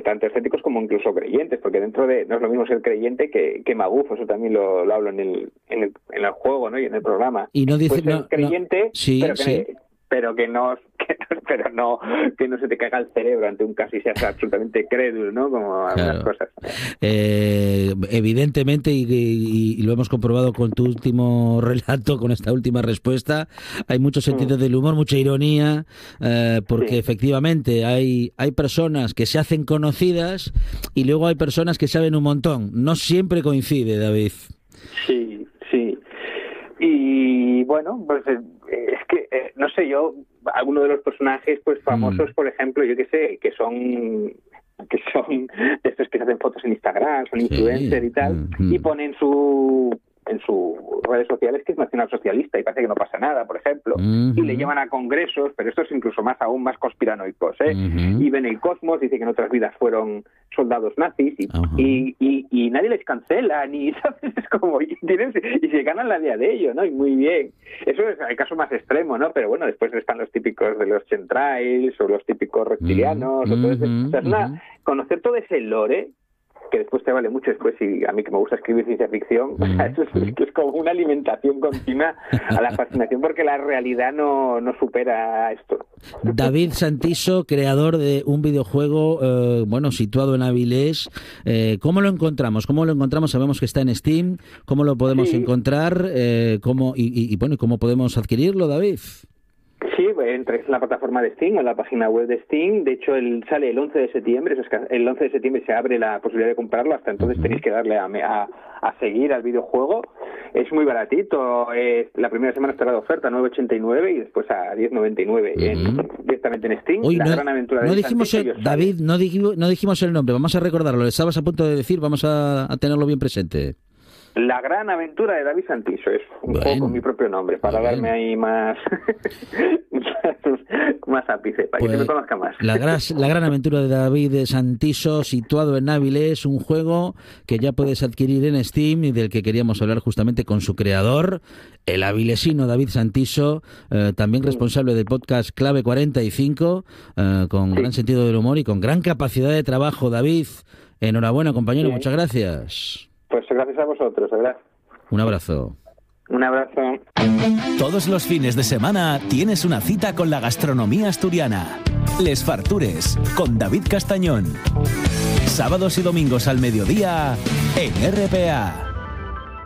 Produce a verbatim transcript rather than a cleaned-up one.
tanto escépticos como incluso creyentes, porque dentro de, no es lo mismo ser creyente que, que magufo, eso también lo, lo hablo en el, en el en el juego, ¿no? Y en el programa. Y no dice, pues ser no, creyente, no. Sí, pero que, sí. pero que no, que no, pero no, que no se te caiga el cerebro ante un caso y seas absolutamente crédulo, ¿no? Como algunas Claro. cosas. Eh, evidentemente, y, y, y lo hemos comprobado con tu último relato, con esta última respuesta, hay mucho sentido Mm. del humor, mucha ironía, eh, porque Sí. efectivamente hay, hay personas que se hacen conocidas y luego hay personas que saben un montón. No siempre coincide, David. Sí, sí. Y bueno, pues eh, es que, eh, no sé, yo, algunos de los personajes pues famosos, Mm. por ejemplo, yo qué sé, que son que son de estos que hacen fotos en Instagram, son Sí. influencer y tal, Mm. y ponen su en sus redes sociales que es nacionalsocialista y parece que no pasa nada, por ejemplo, Mm-hmm. y le llevan a congresos, pero esto es incluso más aún más conspiranoicos, ¿eh? Mm-hmm. Y ven el cosmos, dice que en otras vidas fueron soldados nazis y, Ajá. y, y, y nadie les cancela, ni, ¿sabes? Es como, y, tienen, y se ganan la idea de ello, ¿no? Y muy bien. Eso es el caso más extremo, ¿no? Pero bueno, después están los típicos de los chemtrails o los típicos reptilianos, Mm-hmm. o todo ese, o sea, es una, Mm-hmm. conocer todo ese lore que después te vale mucho después, y a mí que me gusta escribir ciencia ficción, Mm, o sea, eso es, mm. es como una alimentación continua a la fascinación, porque la realidad no, no supera esto. David Santiso, creador de un videojuego, eh, bueno, situado en Avilés. Eh, ¿Cómo lo encontramos? ¿Cómo lo encontramos? Sabemos que está en Steam. ¿Cómo lo podemos Sí. encontrar? Eh, ¿cómo, y, y, y, bueno, ¿cómo podemos adquirirlo, David? Sí, entres en la plataforma de Steam, en la página web de Steam. De hecho, el, sale el once de septiembre. Eso es que el once de septiembre se abre la posibilidad de comprarlo. Hasta entonces Uh-huh. tenéis que darle a, a, a seguir al videojuego. Es muy baratito. Eh, la primera semana estará de oferta, nueve ochenta y nueve, y después a diez noventa y nueve Uh-huh. en, directamente en Steam. Uy, la no, gran aventura no de dijimos Santiso, el, David, no dijimos, no dijimos el nombre. Vamos a recordarlo. Lo estabas a punto de decir. Vamos a, a tenerlo bien presente. La gran aventura de David Santiso, es un Bueno. juego con mi propio nombre, para Bueno. darme ahí más más ápice, para Pues, que se me conozca más. La gran, la gran aventura de David Santiso, situado en Avilés, un juego que ya puedes adquirir en Steam y del que queríamos hablar justamente con su creador, el avilesino David Santiso, eh, también responsable del podcast Clave cuarenta y cinco, eh, con Sí. gran sentido del humor y con gran capacidad de trabajo. David, enhorabuena, compañero, Sí. muchas gracias. Pues gracias a vosotros, ¿verdad? Un abrazo. Un abrazo. Todos los fines de semana tienes una cita con la gastronomía asturiana. Les Fartures, con David Castañón. Sábados y domingos al mediodía en R P A.